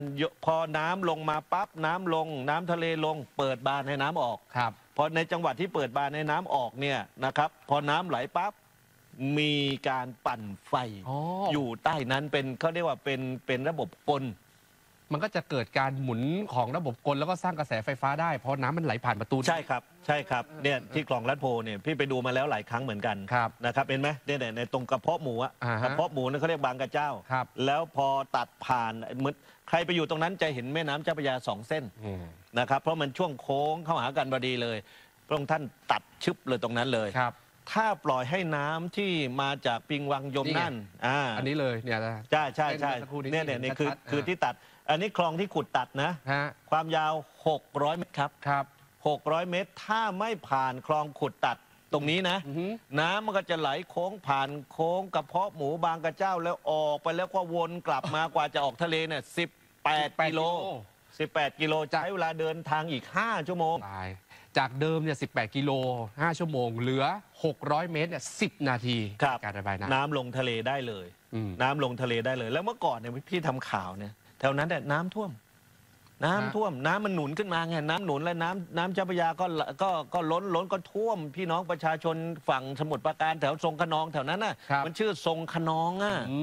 พอน้ำลงมาปั๊บน้ำลงน้ำทะเลลงเปิดบานให้น้ำออกครับพอในจังหวัดที่เปิดบานให้น้ำออกเนี่ยนะครับพอน้ำไหลปั๊บมีการปั่นไฟอยู่ใต้นั้นเป็นเขาเรียกว่าเป็นระบบกลมันก็จะเกิดการหมุนของระบบกลแล้วก็สร้างกระแสไฟฟ้าได้เพราะน้ำมันไหลผ่านประตูใช่ครับใช่ครับเนี่ยที่คลองลัดโพเนี่ยพี่ไปดูมาแล้วหลายครั้งเหมือนกันนะครับเห็นไหมเนี่ยในตรงกระเพาะหมูอะกระเพาะหมูนั่นเขาเรียกบางกระเจ้าแล้วพอตัดผ่านเหมือนใครไปอยู่ตรงนั้นจะเห็นแม่น้ำเจ้าพระยา2 เส้นนะครับเพราะมันช่วงโค้งเข้าหากันพอดีเลยพระองค์ท่านตัดชึบเลยตรงนั้นเลยถ้าปล่อยให้น้ำที่มาจากปิงวังยมนั่นอันนี้เลยเนี่ยใช่ใช่ใช่เนี่ยคือที่ตัดอันนี้คลองที่ขุดตัดนะความยาว600 เมตรครับ600 เมตรถ้าไม่ผ่านคลองขุดตัดตรงนี้นะน้ำมันก็จะไหลโค้งผ่านโค้งกระเพาะหมูบางกระเจ้าแล้วออกไปแล้วก็วนกลับมากว่าจะออกทะเลเนี่ย18 กิโล18 กิโลใช้เวลาเดินทางอีก5 ชั่วโมงจากเดิมเนี่ย18 กิโล5 ชั่วโมงเหลือ600 เมตรเนี่ย10 นาทีการระบายน้ำลงทะเลได้เลยน้ำลงทะเลได้เลยแล้วเมื่อก่อนเนี่ยพี่ทำข่าวเนี่ยแถวนั้นเนี่ยน้ำท่วมน้ำมันหนุนขึ้นมาไงน้ำหนุนและน้ำเจ้าพระยาก็ล้นก็ท่วมพี่น้องประชาชนฝั่งสมุทรปราการแถวทรงขนองแถวนั้นน่ะมันชื่อทรงขนอง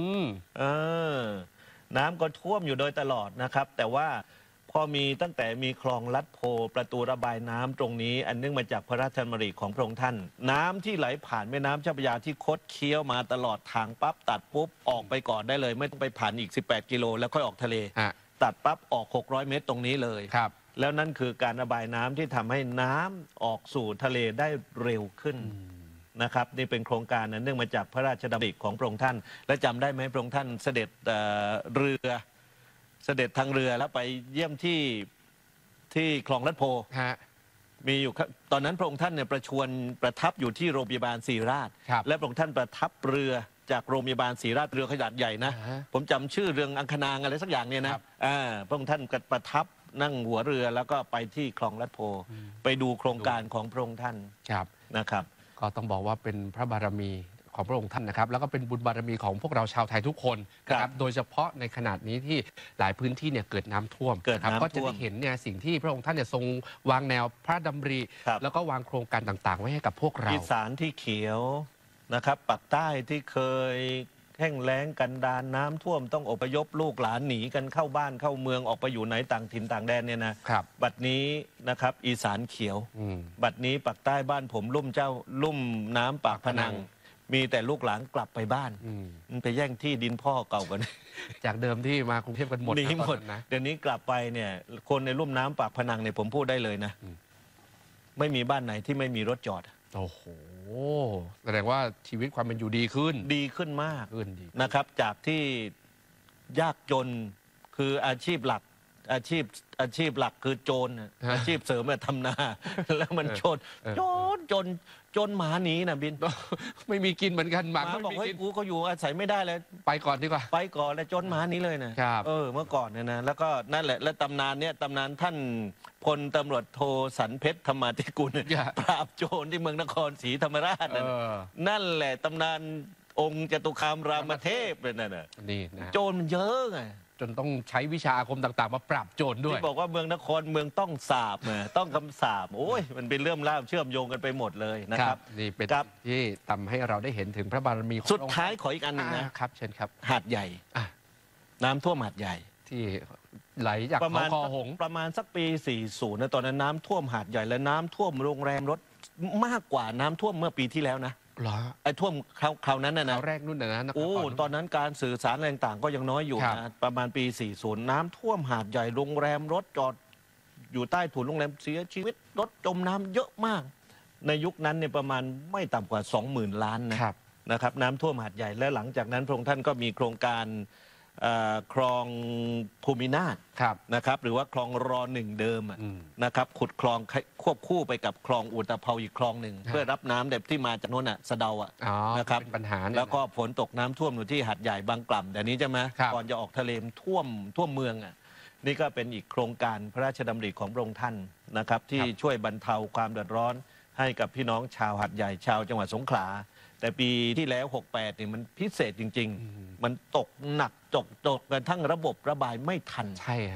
น้ำก็ท่วมอยู่โดยตลอดนะครับแต่ว่าพอมีตั้งแต่มีคลองลัดโพประตูระบายน้ำตรงนี้อันเนื่องมาจากพระราชดำริของพระองค์ท่านน้ำที่ไหลผ่านแม่น้ำเจ้าพระยาที่คดเคี้ยวมาตลอดทางปั๊บตัดปุ๊บออกไปก่อนได้เลยไม่ต้องไปผ่านอีก18 กิโลแล้วค่อยออกทะเลตัดปั๊บออก600 เมตรตรงนี้เลยแล้วนั่นคือการระบายน้ำที่ทำให้น้ำออกสู่ทะเลได้เร็วขึ้นนะครับนี่เป็นโครงการนั้นเนื่องมาจากพระราชดำริของพระองค์ท่านและจำได้ไหมพระองค์ท่านเสด็จเรือเสด็จทางเรือแล้วไปเยี่ยมที่คลองลัดโพมีอยู่ตอนนั้นพระองค์ท่านเนี่ยประทับอยู่ที่โรงพยาบาลศรีราชและพระองค์ท่านประทับเรือจากโรงพยาบาลศรีราชเรือขนาดใหญ่นะผมจำชื่อเรื่องอังคณางอะไรสักอย่างเนี่ยนะพระองค์ท่านประทับนั่งหัวเรือแล้วก็ไปที่คลองลัดโพไปดูโครงการของพระองค์ท่านนะครับก็ต้องบอกว่าเป็นพระบารมีของพระองค์ท่านนะครับแล้วก็เป็นบุญบารมีของพวกเราชาวไทยทุกคนนะครับโดยเฉพาะในขนาดนี้ที่หลายพื้นที่เนี่ยเกิดน้ำท่วมก็จะได้เห็นเนี่ยสิ่งที่พระองค์ท่านเนี่ยทรงวางแนวพระดำริแล้วก็วางโครงการต่างๆไว้ให้กับพวกเราอีสานที่เขียวนะครับปักใต้ที่เคยแห้งแล้งกันดารน้ำท่วมต้องอพยพลูกหลานหนีกันเข้าบ้านเข้าเมืองออกไปอยู่ไหนต่างถิ่นต่างแดนเนี่ยนะบัดนี้นะครับอีสานเขียวบัดนี้ปักใต้บ้านผมลุ่มน้ำปากพนังมีแต่ลูกหลานกลับไปบ้านมันไปแย่งที่ดินพ่อเก่ากันจากเดิมที่มากรุงเทพกันหมดหนีหมดเดี๋ยวนี้กลับไปเนี่ยคนในลุ่มน้ำปากพนังเนี่ยผมพูดได้เลยนะไม่มีบ้านไหนที่ไม่มีรถจอดโอ้โหแสดงว่าชีวิตความเป็นอยู่ดีขึ้นมากนะครับจากที่ยากจนคืออาชีพหลักคือโจรอาชีพเสริมแบบทำนาแล้วมันจนหมาหนีนะบินไม่มีกินเหมือนกันหมาบอกเฮ้ยกูก็อยู่อาศัยไม่ได้เลยไปก่อนดีกว่าไปก่อนแล้วจนหมานี้เลยนะเมื่อก่อนเนี่ยนะแล้วก็นั่นแหละและตำนานท่านพลตำรวจโทสันเพชรธรรมาธิกุลปราบโจรที่เมืองนครศรีธรรมราชนั่นแหละตำนานองค์จตุคามรามเทพเลยนั่นน่ะโจรมันเยอะไงจนต้องใช้วิชาอาคมต่างๆมาปราบโจรด้วยที่บอกว่าเมืองนครเมืองต้องสาบต้องคำสาบโอ้ยมันเป็นเรื่องเล่าเชื่อมโยงกันไปหมดเลยนะครับนี่เป็นที่ทำให้เราได้เห็นถึงพระบารมีสุดท้ายขออีกอันหนึ่งนะครับเชิญครับหาดใหญ่น้ำท่วมหาดใหญ่ที่ไหลจากเขาคอหงประมาณสักปี40นะตอนนั้นน้ำท่วมหาดใหญ่และน้ำท่วมโรงแรมรถมากกว่าน้ำท่วมเมื่อปีที่แล้วนะไอ้ท่วมคราวนั้นนะแรกนู่นนะโอ้ตอนนั้นการสื่อสารอะไรต่างๆก็ยังน้อยอยู่นะประมาณปี40น้ำท่วมหาดใหญ่โรงแรมรถจอดอยู่ใต้ถุนโรงแรมเสียชีวิตรถจมน้ำเยอะมากในยุคนั้นเนี่ยประมาณไม่ต่ำกว่า 20,000 ล้านนะครับน้ำท่วมหาดใหญ่และหลังจากนั้นพระองค์ท่านก็มีโครงการคลองภูมินาถนะครับหรือว่าคลองร.1 เดิมนะครับขุดคลองควบคู่ไปกับคลองอุตภเปาอีกคลองหนึ่งเพื่อรับน้ำแบบที่มาจากโน่นสะเดานะครับปัญหาแล้วก็ฝนตกน้ำท่วมอยู่ที่หาดใหญ่บางกล่ำแต่นี้ใช่ไหมก่อนจะออกทะเลท่วมเมืองนี่ก็เป็นอีกโครงการพระราชดำริของพระองค์ท่านนะครับที่ช่วยบรรเทาความเดือดร้อนให้กับพี่น้องชาวหาดใหญ่ชาวจังหวัดสงขลาแต่ปีที่แล้ว68เนี่ยมันพิเศษจริงๆมันตกหนักตกกันทั้งระบบระบายไม่ทันใช่